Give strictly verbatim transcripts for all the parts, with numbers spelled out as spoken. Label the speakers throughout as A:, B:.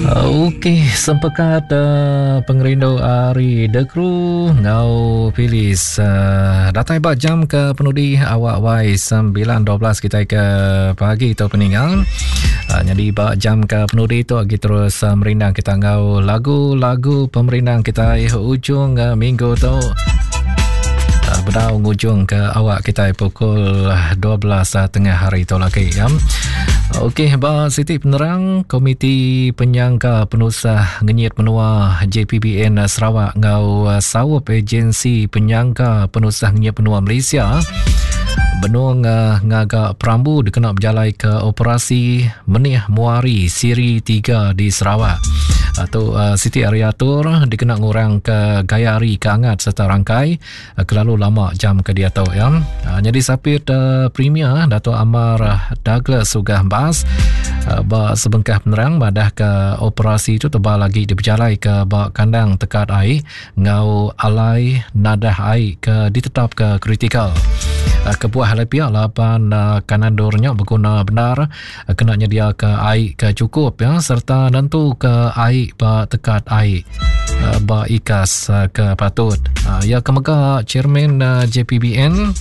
A: Okey, sempekat uh, pengerindu Ari Dekru ngau Filis uh, datai ba jam ke penudi awak wai sembilan dua belas kita ke pagi tu peninggal. Uh, jadi ba jam ke penudi tu lagi terus uh, merindang kita ngau lagu-lagu pemerindang kita ujung uh, minggu tu. Uh, berdaung ujung ke awak kita pukul dua belas uh, tengah hari tu lagi ya. Okey, ba Siti Penerang Komiti Penyangka Penusah Ngenyit Menua J P B N Sarawak ngau sawup agensi penyangka penusah ngenyit menua Malaysia Benung uh, ngaga Perambu dikena berjalai ke operasi Menih Muari Siri tiga di Sarawak. Atau uh, Siti Ariatur dikena ngurang ke Gayari Keangat serta Rangkai uh, kelalu lama jam ke dia tahu ya. Uh, jadi sapit uh, Premier Dato' Amar Douglas Sugah Bas uh, ba sebengkah penerang badah ke operasi itu tebal lagi diberjalai ke ba kandang tekat air ngau alai nadah air ke ditetap ke kritikal. Uh, kebuah oleh pihak lapan uh, kanandurnya berguna benar uh, kena nyedia ke air ke cukup ya serta nentu ke air ba tekat air uh, ba ikas uh, ke patut uh, ya kemega Chairman uh, J P B N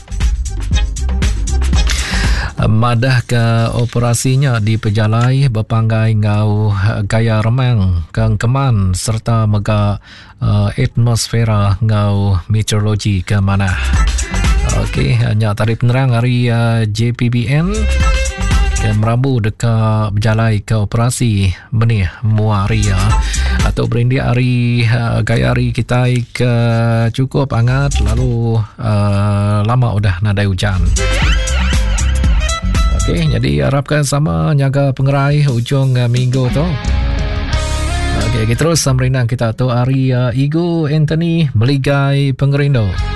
A: uh, madah ke operasinya di pejalai berpanggai ngau uh, gaya remang kang keman serta mega uh, atmosfera ngau meteorologi ke mana. Okey, hanya tarikh penerang hari uh, J P B N ke Merabu dekat berjalai ke operasi Menih Muari ya. Atau berindi hari uh, gaya hari kita ke cukup hangat lalu uh, lama udah nadai hujan. Okey, jadi harapkan sama jaga pengerai ujung uh, minggu tu. Okey, kita terus samrinang kita tu hari uh, Igu Anthony Meligai Pengerindu.